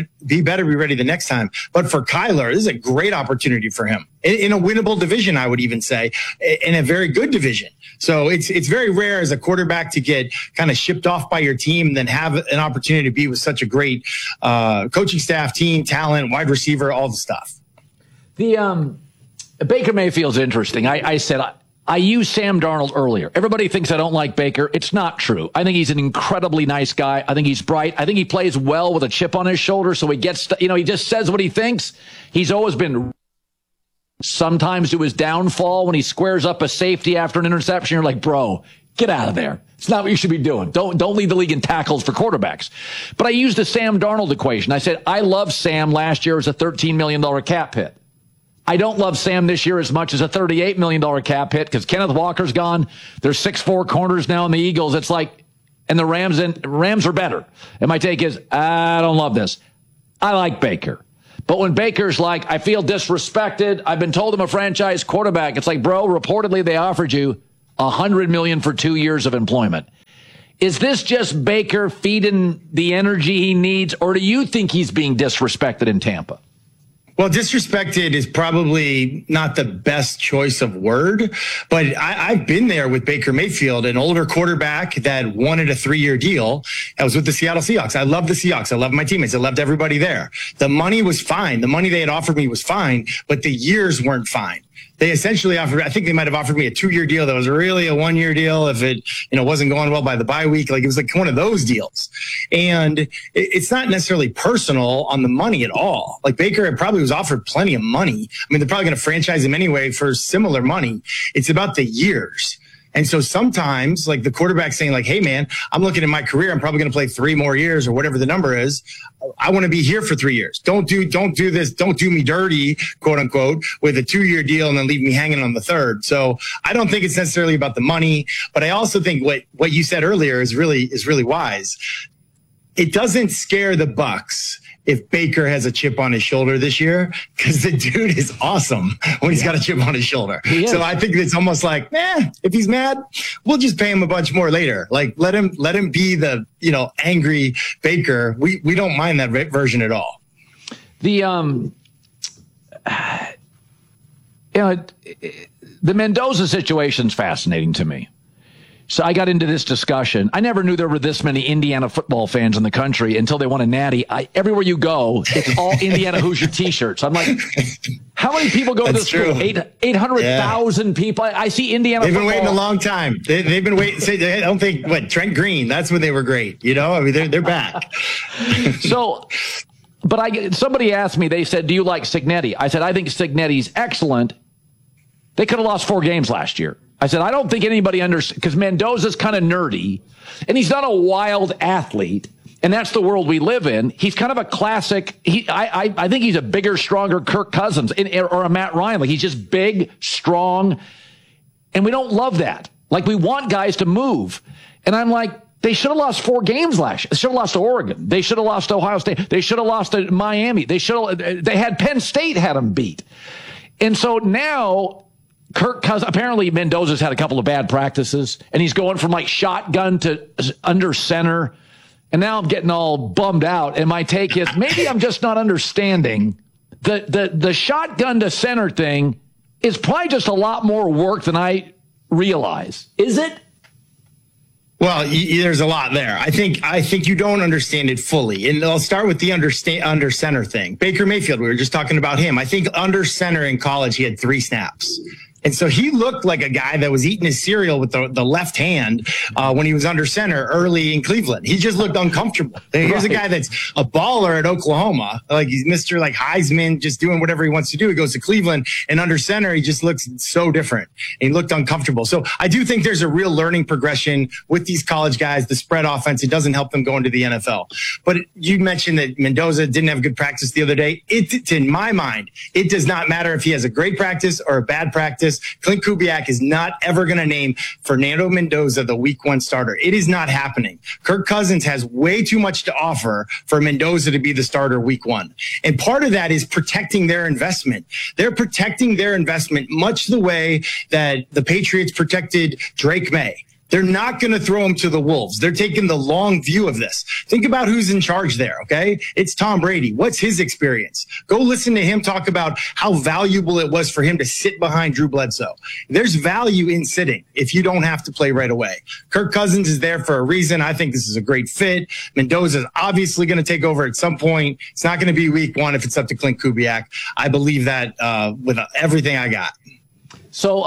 ready the next time. But for Kyler, this is a great opportunity for him in a winnable division, I would even say, in a very good division. So it's very rare as a quarterback to get kind of shipped off by your team and then have an opportunity to be with such a great coaching staff, team, talent, wide receiver, all the stuff. The Baker Mayfield's interesting. I said I used Sam Darnold earlier. Everybody thinks I don't like Baker. It's not true. I think he's an incredibly nice guy. I think he's bright. I think he plays well with a chip on his shoulder, so he gets, he just says what he thinks. He's always been sometimes to his downfall when he squares up a safety after an interception. You're like, bro, get out of there. It's not what you should be doing. Don't lead the league in tackles for quarterbacks. But I used the Sam Darnold equation. I said, I love Sam last year as a $13 million cap hit. I don't love Sam this year as much as a $38 million cap hit because Kenneth Walker's gone. There's 6'4" corners now in the Eagles. It's like, and the Rams are better. And my take is, I don't love this. I like Baker. But when Baker's like, I feel disrespected, I've been told I'm a franchise quarterback. It's like, bro, reportedly they offered you $100 million for 2 years of employment. Is this just Baker feeding the energy he needs, or do you think he's being disrespected in Tampa? Well, disrespected is probably not the best choice of word, but I've been there with Baker Mayfield, an older quarterback that wanted a 3-year deal. I was with the Seattle Seahawks. I love the Seahawks. I love my teammates. I loved everybody there. The money was fine. The money they had offered me was fine, but the years weren't fine. They essentially offered, I think they might have offered me a 2-year deal that was really a 1-year deal if it, wasn't going well by the bye week. Like, it was like one of those deals. And it's not necessarily personal on the money at all. Like, Baker probably was offered plenty of money. I mean, they're probably going to franchise him anyway for similar money. It's about the years. And so sometimes, like, the quarterback saying, like, hey, man, I'm looking at my career. I'm probably going to play 3 more years or whatever the number is. I want to be here for 3 years. Don't do this. Don't do me dirty, quote unquote, with a 2-year deal and then leave me hanging on the 3rd. So I don't think it's necessarily about the money, but I also think what you said earlier is really wise. It doesn't scare the Bucs if Baker has a chip on his shoulder this year, because the dude is awesome when he's got a chip on his shoulder. So I think it's almost like, if he's mad, we'll just pay him a bunch more later. Like, let him be the, angry Baker. We don't mind that version at all. The Mendoza situation's fascinating to me. So I got into this discussion. I never knew there were this many Indiana football fans in the country until they won a natty. Everywhere you go, it's all Indiana Hoosier T-shirts. I'm like, how many people go to this school? 800,000 people. I see Indiana They've football. been waiting a long time. They've been waiting. I don't think, Trent Green, that's when they were great. I mean, they're back. So, but somebody asked me, they said, do you like Cignetti? I said, I think Cignetti's excellent. They could have lost 4 games last year. I said, I don't think anybody understands, because Mendoza's kind of nerdy, and he's not a wild athlete, and that's the world we live in. He's kind of a classic. I think he's a bigger, stronger Kirk Cousins or a Matt Ryan. Like, he's just big, strong, and we don't love that. Like, we want guys to move. And I'm like, they should have lost 4 games last year. They should have lost to Oregon. They should have lost to Ohio State. They should have lost to Miami. They had Penn State had them beat. And so now Kirk Cousins, apparently Mendoza's had a couple of bad practices, and he's going from like shotgun to under center. And now I'm getting all bummed out. And my take is maybe I'm just not understanding the shotgun to center thing is probably just a lot more work than I realize. Is it? Well, there's a lot there. I think you don't understand it fully. And I'll start with the under center thing. Baker Mayfield, we were just talking about him. I think under center in college, he had 3 snaps. And so he looked like a guy that was eating his cereal with the left hand when he was under center early in Cleveland. He just looked uncomfortable. Here's a guy that's a baller at Oklahoma. Like, he's Mr. like Heisman, just doing whatever he wants to do. He goes to Cleveland, and under center, he just looks so different. And he looked uncomfortable. So I do think there's a real learning progression with these college guys. The spread offense, it doesn't help them go into the NFL. But you mentioned that Mendoza didn't have good practice the other day. In my mind, it does not matter if he has a great practice or a bad practice. this. Clint Kubiak is not ever going to name Fernando Mendoza the week 1 starter. It is not happening. Kirk Cousins has way too much to offer for Mendoza to be the starter week 1. And part of that is protecting their investment. They're protecting their investment much the way that the Patriots protected Drake May. They're not going to throw him to the wolves. They're taking the long view of this. Think about who's in charge there, okay? It's Tom Brady. What's his experience? Go listen to him talk about how valuable it was for him to sit behind Drew Bledsoe. There's value in sitting if you don't have to play right away. Kirk Cousins is there for a reason. I think this is a great fit. Mendoza's obviously going to take over at some point. It's not going to be week 1 if it's up to Clint Kubiak. I believe that with everything I got. So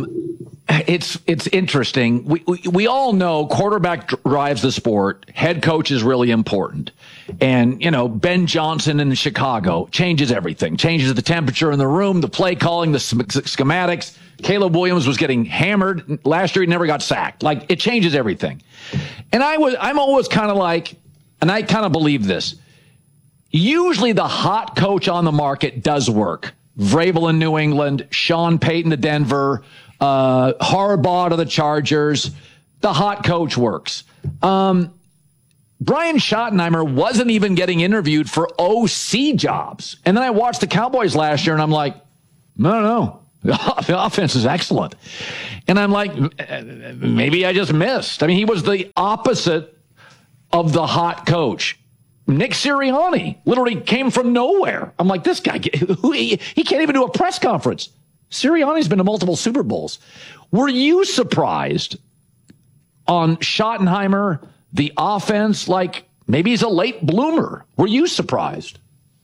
it's interesting. We all know quarterback drives the sport. Head coach is really important. And, Ben Johnson in Chicago changes everything, changes the temperature in the room, the play calling, the schematics. Caleb Williams was getting hammered. Last year, he never got sacked. Like, it changes everything. And I'm always kind of like, and I kind of believe this. Usually the hot coach on the market does work. Vrabel in New England, Sean Payton to Denver, Harbaugh to the Chargers. The hot coach works. Brian Schottenheimer wasn't even getting interviewed for OC jobs. And then I watched the Cowboys last year, and I'm like, no. The offense is excellent. And I'm like, maybe I just missed. I mean, he was the opposite of the hot coach. Nick Sirianni literally came from nowhere. I'm like, this guy, he can't even do a press conference. Sirianni's been to multiple Super Bowls. Were you surprised on Schottenheimer, the offense? Like, maybe he's a late bloomer. Were you surprised?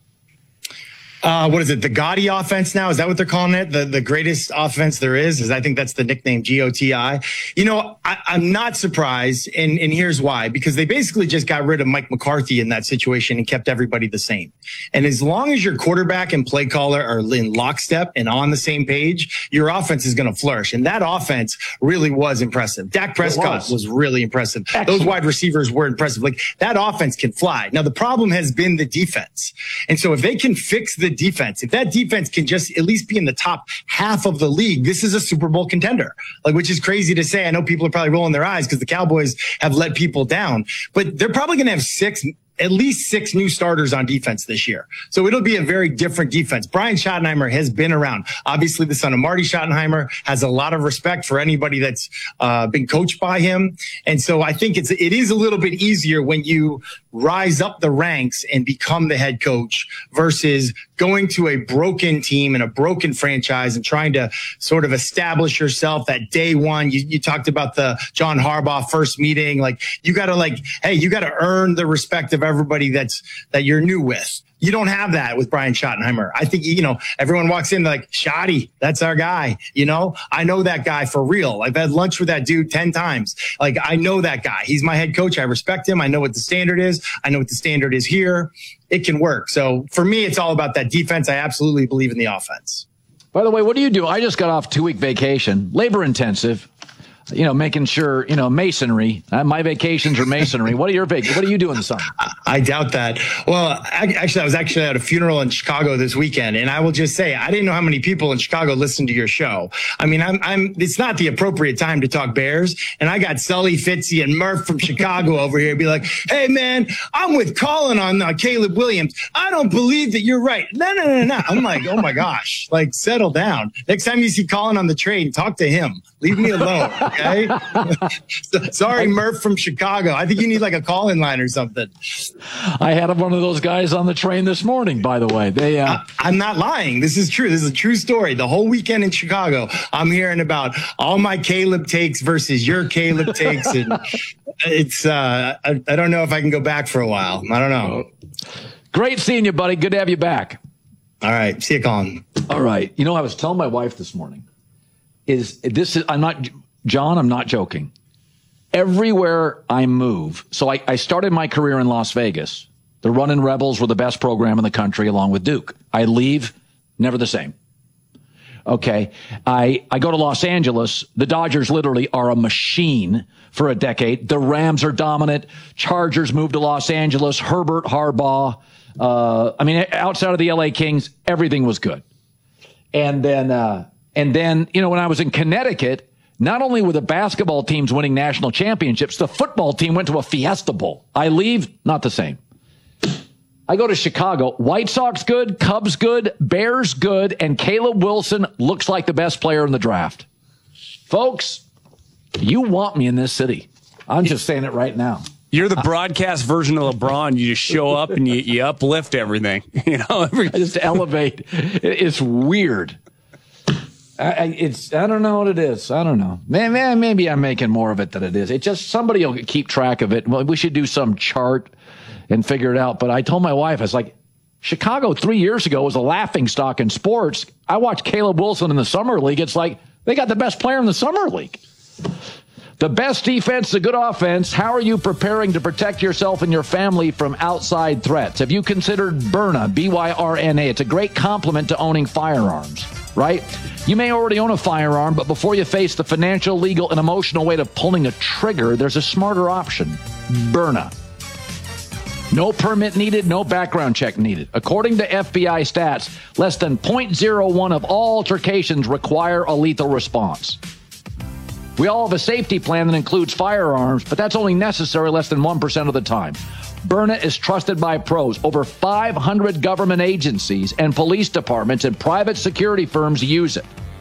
What is it? The Gotti offense now? Is that what they're calling it? The greatest offense there is? I think that's the nickname, GOTI. I'm not surprised. And here's why. Because they basically just got rid of Mike McCarthy in that situation and kept everybody the same. And as long as your quarterback and play caller are in lockstep and on the same page, your offense is going to flourish. And that offense really was impressive. Dak Prescott was really impressive. Excellent. Those wide receivers were impressive. Like, that offense can fly. Now, the problem has been the defense. And so if they can fix the defense, if that defense can just at least be in the top half of the league, this is a Super Bowl contender. Like, which is crazy to say. I know people are probably rolling their eyes because the Cowboys have let people down, but they're probably going to have at least six new starters on defense this year. So it'll be a very different defense. Brian Schottenheimer has been around. Obviously, the son of Marty Schottenheimer has a lot of respect for anybody that's been coached by him. And so I think it is a little bit easier when you rise up the ranks and become the head coach versus going to a broken team and a broken franchise and trying to sort of establish yourself that day one. You talked about the John Harbaugh first meeting. Like, you got to earn the respect of everybody that you're new with. You don't have that with Brian Schottenheimer. I think, everyone walks in like, Schotty, that's our guy. I know that guy for real. I've had lunch with that dude 10 times. Like, I know that guy. He's my head coach. I respect him. I know what the standard is. I know what the standard is here. It can work. So for me, it's all about that defense. I absolutely believe in the offense. By the way, what do you do? I just got off 2-week vacation, labor intensive. Making sure, masonry. My vacations are masonry. What are you doing this summer? I doubt that. Well, I was actually at a funeral in Chicago this weekend, and I will just say, I didn't know how many people in Chicago listen to your show. I mean, it's not the appropriate time to talk Bears, and I got Sully, Fitzy, and Murph from Chicago over here be like, hey, man, I'm with Colin on Caleb Williams. I don't believe that you're right. No. I'm like, oh my gosh, like, settle down. Next time you see Colin on the train, talk to him. Leave me alone. Okay. Sorry, Murph from Chicago. I think you need like a call-in line or something. I had one of those guys on the train this morning, by the way. I'm not lying. This is true. This is a true story. The whole weekend in Chicago, I'm hearing about all my Caleb takes versus your Caleb takes. And it's, I don't know if I can go back for a while. I don't know. Great seeing you, buddy. Good to have you back. All right. See you, Colin. All right. I was telling my wife this morning, I'm not joking. Everywhere I move, so I started my career in Las Vegas. The Runnin' Rebels were the best program in the country, along with Duke. I leave, never the same. Okay. I go to Los Angeles. The Dodgers literally are a machine for a decade. The Rams are dominant. Chargers moved to Los Angeles. Herbert, Harbaugh. Outside of the LA Kings, everything was good. And then And then, when I was in Connecticut, not only were the basketball teams winning national championships, the football team went to a Fiesta Bowl. I leave, not the same. I go to Chicago. White Sox good, Cubs good, Bears good, and Caleb Wilson looks like the best player in the draft. Folks, you want me in this city. I'm just saying it right now. You're the broadcast version of LeBron. You just show up and you uplift everything. I just elevate. It's weird. I don't know what it is. I don't know. Maybe I'm making more of it than it is. It's just somebody will keep track of it. Well, we should do some chart and figure it out. But I told my wife, I was like, Chicago 3 years ago was a laughing stock in sports. I watched Caleb Wilson in the summer league. It's like they got the best player in the summer league. The best defense, the good offense. How are you preparing to protect yourself and your family from outside threats? Have you considered Byrna, B-Y-R-N-A? It's a great complement to owning firearms, right? You may already own a firearm, but before you face the financial, legal, and emotional weight of pulling a trigger, there's a smarter option, Byrna. No permit needed, no background check needed. According to FBI stats, less than 0.01 of all altercations require a lethal response. We all have a safety plan that includes firearms, but that's only necessary less than 1% of the time. Byrna is trusted by pros. Over 500 government agencies and police departments and private security firms use it.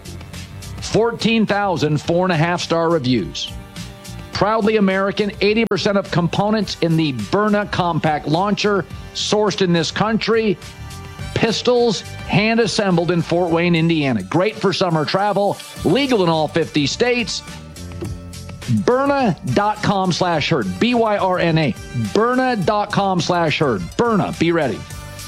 14,000 4.5-star reviews. Proudly American, 80% of components in the Byrna compact launcher sourced in this country. Pistols hand-assembled in Fort Wayne, Indiana. Great for summer travel. Legal in all 50 states. Byrna.com/herd. B-Y-R-N-A. Byrna.com/herd. Byrna, be ready.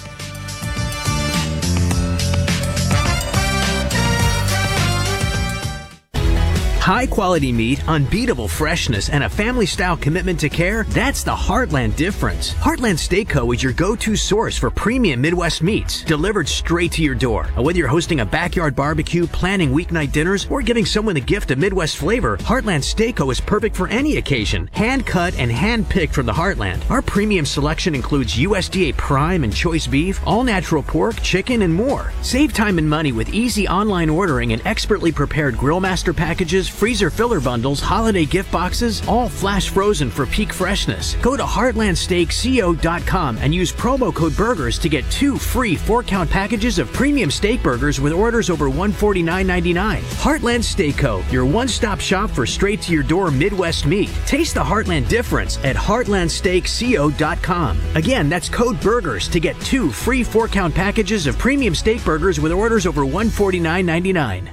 High-quality meat, unbeatable freshness, and a family-style commitment to care, that's the Heartland difference. Heartland Steakco is your go-to source for premium Midwest meats, delivered straight to your door. And whether you're hosting a backyard barbecue, planning weeknight dinners, or giving someone a gift of Midwest flavor, Heartland Steakco is perfect for any occasion. Hand-cut and hand-picked from the Heartland. Our premium selection includes USDA prime and choice beef, all-natural pork, chicken, and more. Save time and money with easy online ordering and expertly prepared Grillmaster packages, freezer filler bundles, holiday gift boxes, all flash frozen for peak freshness. Go to heartlandsteakco.com and use promo code BURGERS to get 2 free 4-count packages of premium steak burgers with orders over $149.99. Heartland Steakco, your one-stop shop for straight-to-your-door Midwest meat. Taste the Heartland difference at heartlandsteakco.com. Again, that's code BURGERS to get 2 free 4-count packages of premium steak burgers with orders over $149.99.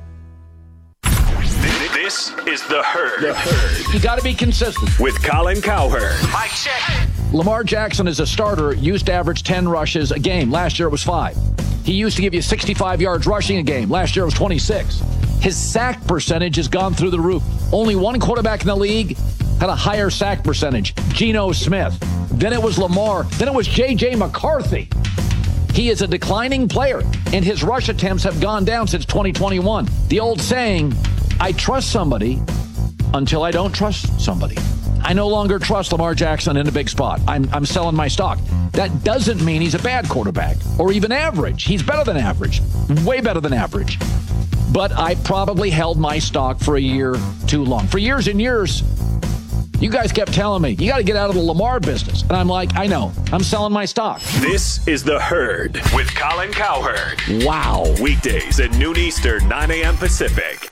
This is The Herd. You got to be consistent. With Colin Cowherd. Mic check. Lamar Jackson as a starter used to average 10 rushes a game. Last year it was 5. He used to give you 65 yards rushing a game. Last year it was 26. His sack percentage has gone through the roof. Only one quarterback in the league had a higher sack percentage, Geno Smith. Then it was Lamar. Then it was J.J. McCarthy. He is a declining player, and his rush attempts have gone down since 2021. The old saying, I trust somebody until I don't trust somebody. I no longer trust Lamar Jackson in a big spot. I'm selling my stock. That doesn't mean he's a bad quarterback or even average. He's better than average, way better than average. But I probably held my stock for a year too long. For years and years, you guys kept telling me, you got to get out of the Lamar business. And I'm like, I know. I'm selling my stock. This is The Herd with Colin Cowherd. Wow. Weekdays at noon Eastern, 9 a.m. Pacific.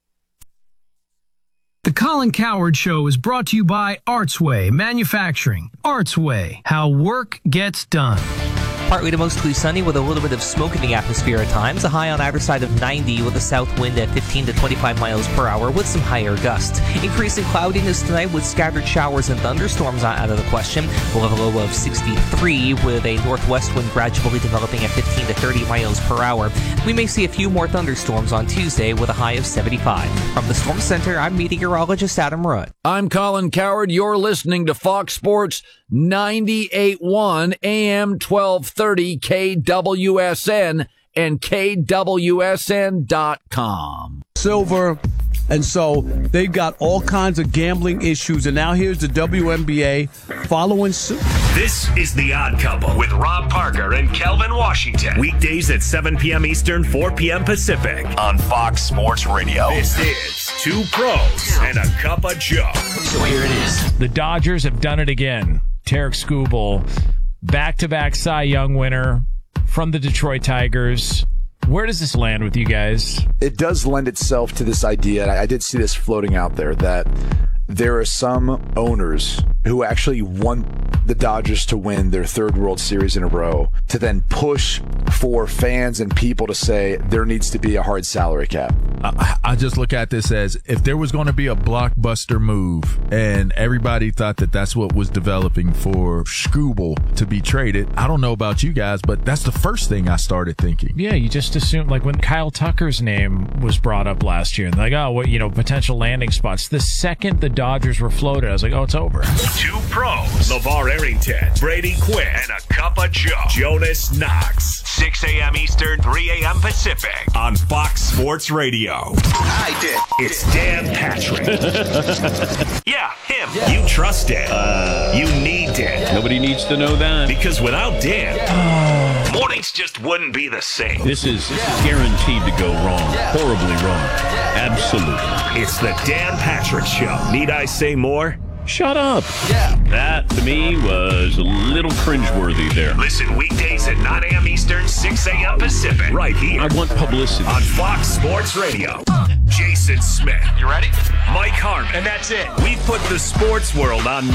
The Colin Cowherd Show is brought to you by Artsway Manufacturing. Artsway, how work gets done. Partly to mostly sunny with a little bit of smoke in the atmosphere at times. A high on either side of 90 with a south wind at 15 to 25 miles per hour with some higher gusts. Increasing cloudiness tonight with scattered showers and thunderstorms not out of the question. We'll have a low of 63 with a northwest wind gradually developing at 15 to 30 miles per hour. We may see a few more thunderstorms on Tuesday with a high of 75. From the Storm Center, I'm meteorologist Adam Rutt. I'm Colin Cowherd. You're listening to Fox Sports 98.1 AM 1230 KWSN and KWSN.com. Silver And so they've got all kinds of gambling issues. And now here's the WNBA following suit. This is The Odd Couple with Rob Parker and Kelvin Washington. Weekdays at 7 p.m. Eastern, 4 p.m. Pacific on Fox Sports Radio. This is Two Pros and a Cup of Joe. So here it is. The Dodgers have done it again. Tarek Skubal, back-to-back Cy Young winner from the Detroit Tigers. Where does this land with you guys? It does lend itself to this idea, and I did see this floating out there, that there are some owners who actually want the Dodgers to win their third World Series in a row to then push for fans and people to say there needs to be a hard salary cap. I just look at this as if there was going to be a blockbuster move and everybody thought that that's what was developing for Skubal to be traded. I don't know about you guys, but that's the first thing I started thinking. Yeah, you just assumed, like when Kyle Tucker's name was brought up last year, and like, oh, what, potential landing spots. The second the Dodgers were floated, I was like, oh, it's over. Two Pros, LeVar Arrington, Brady Quinn, and a Cup of Joe, Jonas Knox. 6 a.m. Eastern, 3 a.m. Pacific on Fox Sports Radio. I did. It's Dan Patrick. Yeah, him. Yeah. You trust Dan. You need Dan. Nobody needs to know that. Because without Dan, mornings just wouldn't be the same. This is guaranteed to go wrong. Horribly wrong. Absolutely. It's the Dan Patrick Show. Need I say more? Shut up. Yeah. That, to me, was a little cringeworthy there. Listen weekdays at 9 a.m. Eastern, 6 a.m. Pacific. Right here. I want publicity. On Fox Sports Radio. Jason Smith. You ready? Mike Harmon. And that's it. We put the sports world on